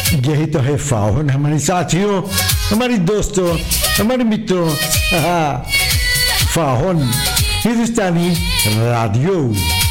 यही तो है फाउन हमारे साथियों, हमारे दोस्तों, हमारे मित्रों। फाउन हिंदुस्तानी रेडियो।